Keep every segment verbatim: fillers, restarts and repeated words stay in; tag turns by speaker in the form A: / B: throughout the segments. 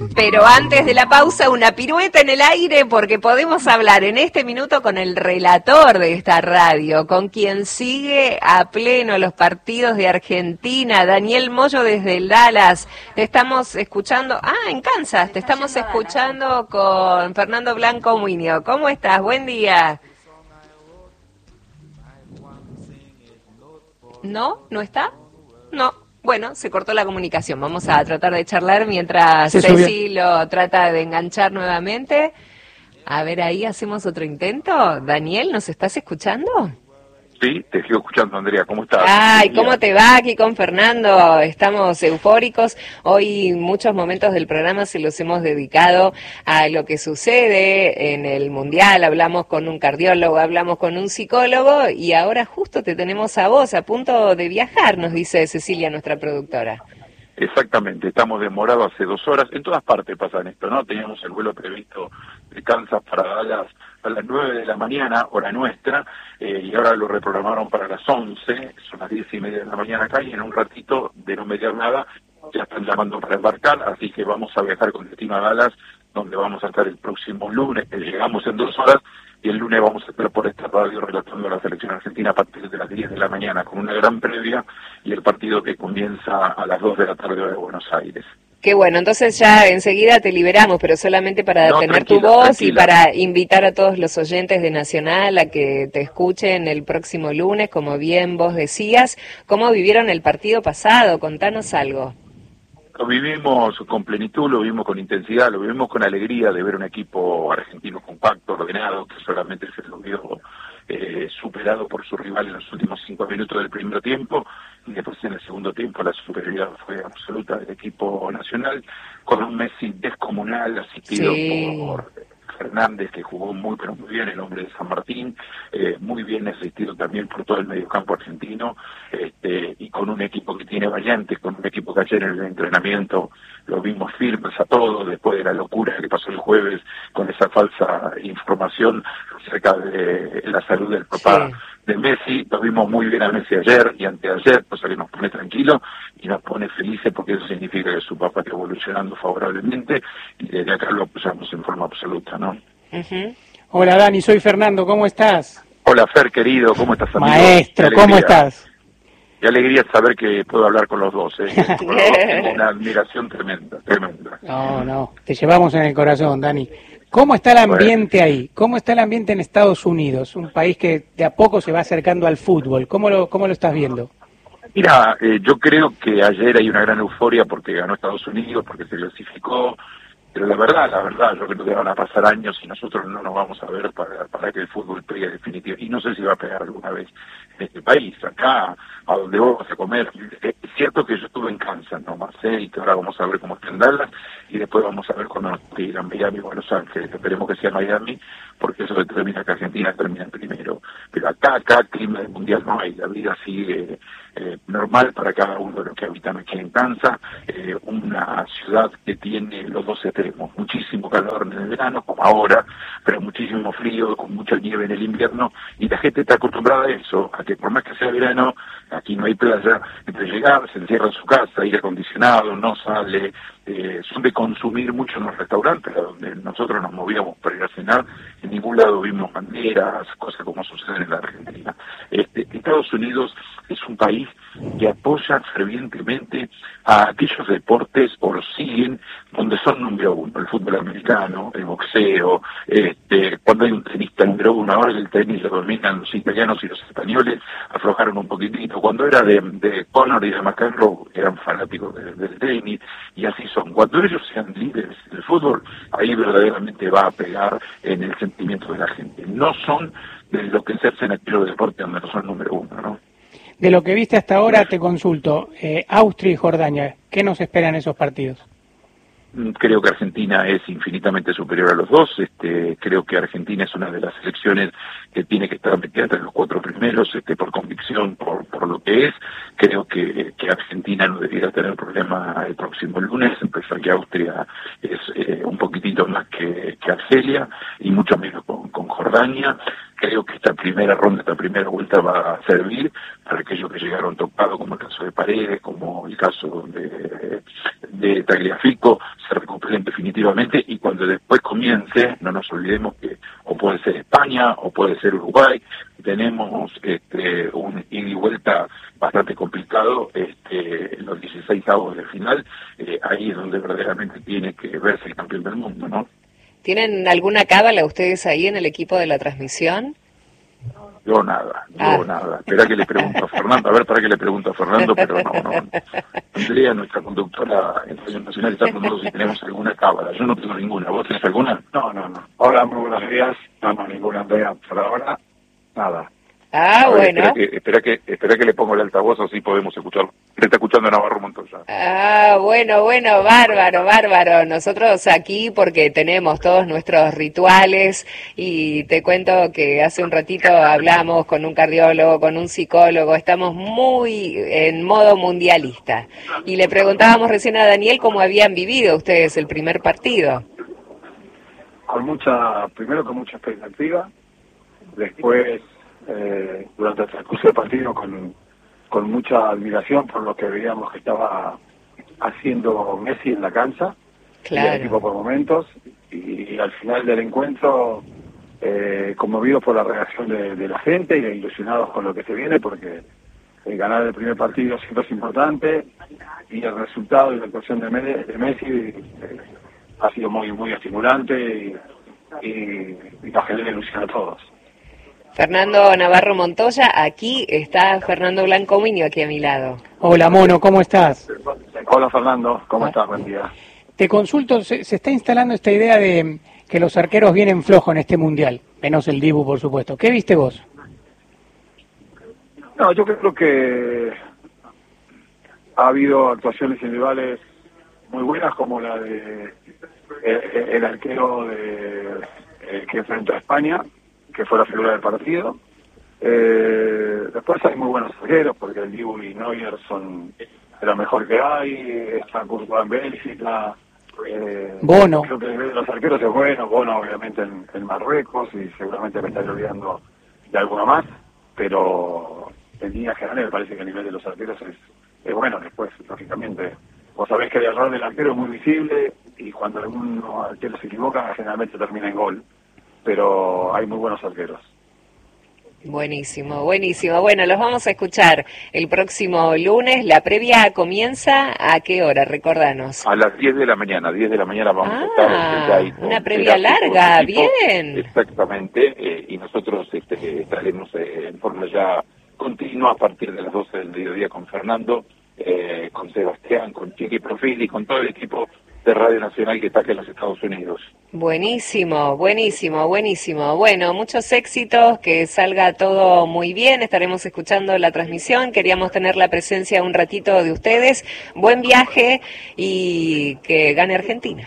A: Pero antes de la pausa, una pirueta en el aire, porque podemos hablar en este minuto con el relator de esta radio, con quien sigue a pleno los partidos de Argentina, Daniel Moyo desde el Dallas. Te estamos escuchando, ah, en Kansas, te estamos escuchando con Fernando Blanco Muñoz. ¿Cómo estás? Buen día. ¿No? ¿No está? No. Bueno, se cortó la comunicación. Vamos a tratar de charlar mientras Ceci lo trata de enganchar nuevamente. A ver, ahí hacemos otro intento. Daniel, ¿nos estás escuchando?
B: Sí, te sigo escuchando, Andrea. ¿Cómo estás?
A: Ay, ¿cómo te va aquí con Fernando? Estamos eufóricos. Hoy muchos momentos del programa se los hemos dedicado a lo que sucede en el Mundial. Hablamos con un cardiólogo, hablamos con un psicólogo y ahora justo te tenemos a vos a punto de viajar, nos dice Cecilia, nuestra productora.
B: Exactamente, estamos demorados hace dos horas. En todas partes pasan esto, ¿no? Teníamos el vuelo previsto de Kansas para Dallas a las nueve de la mañana, hora nuestra, eh, y ahora lo reprogramaron para las once, son las diez y media de la mañana acá, y en un ratito, de no mediar nada, ya están llamando para embarcar, así que vamos a viajar con destino a Dallas, donde vamos a estar el próximo lunes, que llegamos en dos horas, y el lunes vamos a estar por esta radio relatando la selección argentina a partir de las diez de la mañana, con una gran previa, y el partido que comienza a las dos de la tarde de Buenos Aires.
A: Qué bueno, entonces ya enseguida te liberamos, pero solamente para no, tener tu voz tranquila. Y para invitar a todos los oyentes de Nacional a que te escuchen el próximo lunes, como bien vos decías. ¿Cómo vivieron el partido pasado? Contanos algo.
B: Lo vivimos con plenitud, lo vivimos con intensidad, lo vivimos con alegría de ver un equipo argentino compacto, ordenado, que solamente se lo vio eh, superado por su rival en los últimos cinco minutos del primer tiempo, y después en el segundo tiempo la superioridad fue absoluta del equipo nacional, con un Messi descomunal asistido sí. por Fernández, que jugó muy pero muy bien, el hombre de San Martín, eh, muy bien asistido también por todo el mediocampo argentino, este, y con un equipo que tiene variantes, con un equipo que ayer en el entrenamiento lo vimos firmes a todos, después de la locura que pasó el jueves con esa falsa información acerca de la salud del papá sí. de Messi. Lo vimos muy bien a Messi ayer y anteayer, cosa que nos pone tranquilos y nos pone felices, porque eso significa que su papá está evolucionando favorablemente, y desde acá lo apoyamos en forma absoluta, ¿no?
C: Uh-huh. Hola Dani, soy Fernando, ¿cómo estás?
B: Hola Fer, querido, ¿cómo estás, amigo?
C: Maestro, ¿cómo estás?
B: Qué alegría saber que puedo hablar con los dos, ¿eh? Con los dos tengo una admiración tremenda, tremenda.
C: No, no, te llevamos en el corazón, Dani. ¿Cómo está el ambiente bueno. ahí? ¿Cómo está el ambiente en Estados Unidos? Un país que de a poco se va acercando al fútbol. ¿Cómo lo, cómo lo estás viendo?
B: Mira, eh, yo creo que ayer hay una gran euforia porque ganó Estados Unidos, porque se clasificó. Pero la verdad, la verdad, yo creo que van a pasar años y nosotros no nos vamos a ver para, para que el fútbol pegue definitivamente. Y no sé si va a pegar alguna vez en este país, acá, a donde vos vas a comer. Es cierto que yo estuve en Kansas nomás, ¿eh? Y que ahora vamos a ver cómo está en Dallas, y después vamos a ver cuando irán Miami o Buenos Ángeles. Esperemos que sea Miami, porque eso determina que Argentina termina primero. Pero acá, acá, clima de mundial no hay, la vida sigue eh, normal para cada uno de los que habitan aquí en Kansas, eh, una ciudad que tiene los dos extremos, muchísimo calor en el verano, como ahora, pero muchísimo frío, con mucha nieve en el invierno, y la gente está acostumbrada a eso, a que por más que sea verano, aquí no hay playa, entonces llegar, se encierra en su casa, aire acondicionado, no sale, eh, son de consumir mucho en los restaurantes, donde nosotros nos movíamos para ir a cenar, en ningún lado vimos banderas, cosas como suceden en la Argentina. Este, Estados Unidos es un país que apoya fervientemente a aquellos deportes, o los siguen, donde son número uno, el fútbol americano, el boxeo, este, cuando hay un tenista número uno, ahora el tenis lo dominan los italianos y los españoles, aflojaron un poquitito, cuando era de, de Conor y de McEnroe eran fanáticos de, del tenis, y así son. Cuando ellos sean líderes del fútbol, ahí verdaderamente va a pegar en el sentimiento de la gente. No son de lo que se hace en aquellos deportes donde no son número uno, ¿no?
C: De lo que viste hasta ahora, te consulto, eh, Austria y Jordania, ¿qué nos esperan esos partidos?
B: Creo que Argentina es infinitamente superior a los dos. Este, creo que Argentina es una de las selecciones que tiene que estar metida entre los cuatro primeros, este, por convicción, por, por lo que es. Creo que, que Argentina no debiera tener problema el próximo lunes, empezar que Austria es eh, un poquitito más que, que Argelia, y mucho menos con, con Jordania. Creo que esta primera ronda, esta primera vuelta va a servir para aquellos que llegaron tocados, como el caso de Paredes, como el caso de, de Tagliafico, se recuperen definitivamente, y cuando después comience, no nos olvidemos que o puede ser España o puede ser Uruguay, tenemos este, un ida y vuelta bastante complicado este, en los dieciséis avos de final, eh, ahí es donde verdaderamente tiene que verse el campeón del mundo, ¿no?
A: ¿Tienen alguna cábala ustedes ahí en el equipo de la transmisión?
B: Yo nada, yo
A: ah.
B: nada. Espera que le pregunto a Fernando, a ver, para que le pregunto a Fernando, pero no, no. Andrea, nuestra conductora en Radio Nacional, está preguntando si tenemos alguna cábala. Yo no tengo ninguna. ¿Vos tenés alguna?
D: No, no, no. Hola, muy buenos días. No, no, ninguna, Andrea. Por ahora, nada.
A: Ah, ver, bueno.
B: Espera que, espera que, espera que le pongo el altavoz, así podemos escucharlo. Se está escuchando Navarro Montoya.
A: Ah, bueno, bueno, bárbaro, bárbaro. Nosotros aquí porque tenemos todos nuestros rituales y te cuento que hace un ratito hablamos con un cardiólogo, con un psicólogo, estamos muy en modo mundialista. Y le preguntábamos recién a Daniel cómo habían vivido ustedes el primer partido.
D: Con mucha, primero con mucha expectativa, después eh, durante el transcurso del partido con... con mucha admiración por lo que veíamos que estaba haciendo Messi en la cancha,
A: claro.
D: Y el equipo por momentos, y, y al final del encuentro, eh, conmovidos por la reacción de, de la gente y ilusionados con lo que se viene, porque el ganar el primer partido siempre es importante, y el resultado y la actuación de, de Messi eh, ha sido muy muy estimulante y, y, y nos genera ilusión a todos.
A: Fernando Navarro Montoya, aquí está Fernando Blanco Miño, aquí a mi lado.
C: Hola, Mono, ¿cómo estás?
D: Hola, Fernando, ¿cómo estás? Buen día.
C: Te consulto, se, se está instalando esta idea de que los arqueros vienen flojos en este Mundial, menos el Dibu, por supuesto. ¿Qué viste vos?
D: No, yo creo que ha habido actuaciones individuales muy buenas, como la de el, el arquero de, el que enfrentó a España, que fue la figura del partido. Eh, después hay muy buenos arqueros, porque el Dibu y Neuer son de lo mejor que hay, está Courtois en Bélgica. Eh,
C: Bono.
D: Creo que el nivel de los arqueros es bueno, Bono obviamente en, en Marruecos, y seguramente me estaré olvidando de alguno más, pero en líneas generales me parece que el nivel de los arqueros es, es bueno. Después, lógicamente, vos sabés que el error del arquero es muy visible, y cuando alguno arquero se equivoca, generalmente termina en gol. Pero hay muy buenos arqueros.
A: Buenísimo, buenísimo. Bueno, los vamos a escuchar el próximo lunes. ¿La previa comienza a qué hora? Recordanos.
B: A las diez de la mañana, diez de la mañana vamos
A: ah,
B: a estar. Ahí
A: una previa larga, bien.
B: Exactamente, eh, y nosotros este, estaremos eh, en forma ya continua a partir de las doce del mediodía con Fernando, eh, con Sebastián, con Chiqui Profili, con todo el equipo de Radio Nacional que está aquí en los Estados Unidos.
A: Buenísimo, buenísimo, buenísimo. Bueno, muchos éxitos, que salga todo muy bien. Estaremos escuchando la transmisión. Queríamos tener la presencia un ratito de ustedes. Buen viaje y que gane Argentina.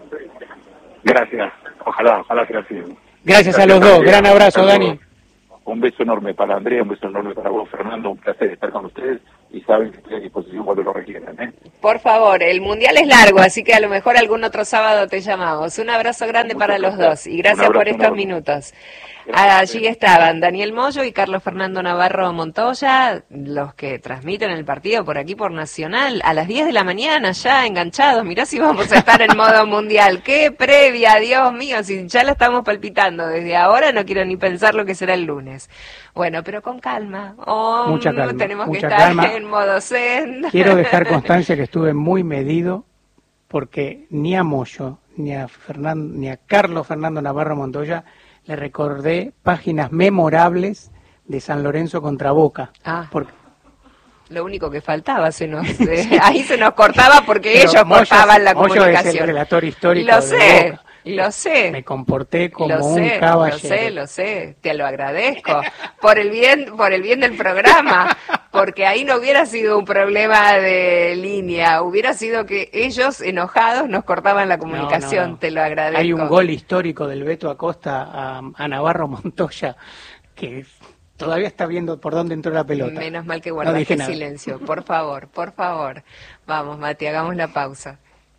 D: Gracias. Ojalá, ojalá sea así.
C: Gracias a los dos. Gran abrazo, Dani.
B: Un beso enorme para Andrea, un beso enorme para vos, Fernando. Un placer estar con ustedes, y saben que estoy a disposición cuando lo requieran, ¿eh?
A: Por favor, el Mundial es largo, así que a lo mejor algún otro sábado te llamamos. Un abrazo grande Muchas para gracias. Los dos, y gracias por estos enorme. Minutos. Allí estaban Daniel Moyo y Carlos Fernando Navarro Montoya, los que transmiten el partido por aquí por Nacional, a las diez de la mañana ya enganchados. Mirá si vamos a estar en modo mundial. ¡Qué previa, Dios mío! Si ya la estamos palpitando desde ahora, no quiero ni pensar lo que será el lunes. Bueno, pero con calma. Oh,
C: mucha calma.
A: Tenemos
C: mucha
A: que estar
C: calma.
A: En modo zen.
C: Quiero dejar constancia que estuve muy medido, porque ni a Moyo, ni a Fernando, ni a Carlos Fernando Navarro Montoya le recordé páginas memorables de San Lorenzo contra Boca.
A: Ah,
C: porque
A: lo único que faltaba, se nos eh, ahí se nos cortaba porque
C: Pero
A: ellos
C: Moyo,
A: cortaban la
C: Moyo
A: comunicación.
C: Es el relator histórico
A: lo
C: de
A: sé,
C: Boca.
A: Lo sé.
C: Me comporté como
A: lo
C: un
A: sé,
C: caballero.
A: Lo sé, lo sé. Te lo agradezco. Por el bien, por el bien del programa. Porque ahí no hubiera sido un problema de línea. Hubiera sido que ellos, enojados, nos cortaban la comunicación. No, no, no. Te lo agradezco.
C: Hay un gol histórico del Beto Acosta a, a Navarro Montoya que todavía está viendo por dónde entró la pelota.
A: Menos mal que guardaste no silencio. Por favor, por favor. Vamos, Mati, hagamos la pausa.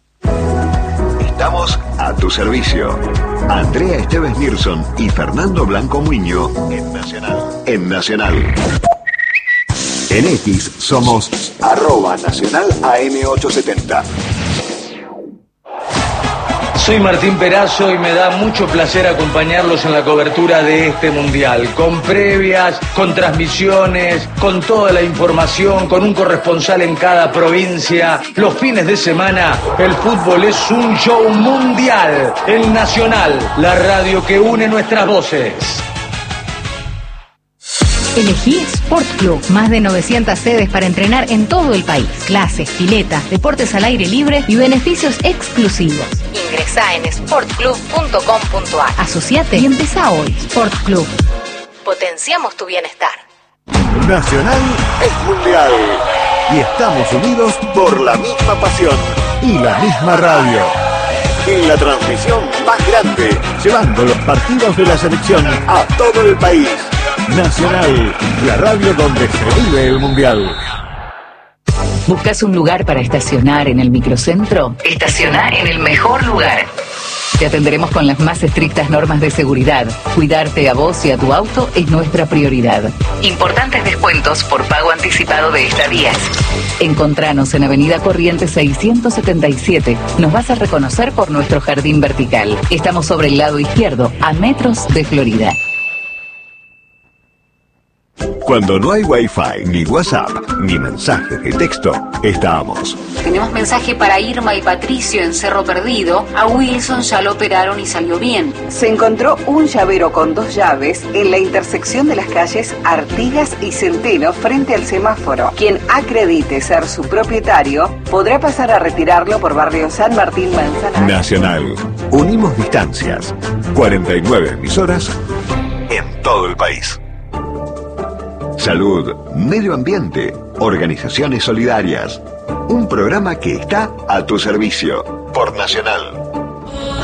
E: Estamos a tu servicio. Andrea Esteves Nilsson y Fernando Blanco Muño en Nacional. En Nacional. En X somos arroba Nacional A M ochocientos setenta.
F: Soy Martín Perazo y me da mucho placer acompañarlos en la cobertura de este mundial, con previas, con transmisiones, con toda la información, con un corresponsal en cada provincia. Los fines de semana, el fútbol es un show mundial. El Nacional, la radio que une nuestras voces.
G: Elegí Sport Club, más de novecientas sedes para entrenar en todo el país. Clases, piletas, deportes al aire libre y beneficios exclusivos. Ingresá en sport club punto com punto a r. Asociate y empezá hoy. Sport Club. Potenciamos tu bienestar.
E: Nacional es mundial. Y estamos unidos por la misma pasión y la misma radio. En la transmisión más grande, llevando los partidos de la selección a todo el país. Nacional, la radio donde se vive el mundial.
G: ¿Buscas un lugar para estacionar en el microcentro? Estaciona en el mejor lugar. Te atenderemos con las más estrictas normas de seguridad. Cuidarte a vos y a tu auto es nuestra prioridad. Importantes descuentos por pago anticipado de estadías. Encontranos en Avenida Corrientes seiscientos setenta y siete. Nos vas a reconocer por nuestro jardín vertical. Estamos sobre el lado izquierdo, a metros de Florida.
E: Cuando no hay Wi-Fi, ni WhatsApp, ni mensajes de texto, estamos.
H: Tenemos mensaje para Irma y Patricio en Cerro Perdido. A Wilson ya lo operaron y salió bien.
I: Se encontró un llavero con dos llaves en la intersección de las calles Artigas y Centeno frente al semáforo. Quien acredite ser su propietario podrá pasar a retirarlo por barrio San Martín Manzanares.
E: Nacional. Unimos distancias. cuarenta y nueve emisoras en todo el país. Salud, medio ambiente, organizaciones solidarias. Un programa que está a tu servicio por Nacional.